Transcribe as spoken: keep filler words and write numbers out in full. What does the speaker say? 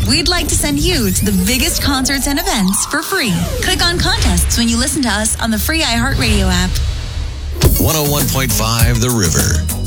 we'd like to send you to the biggest concerts and events for free. Click on contests when you listen to us on the free iHeartRadio app. one oh one point five The River.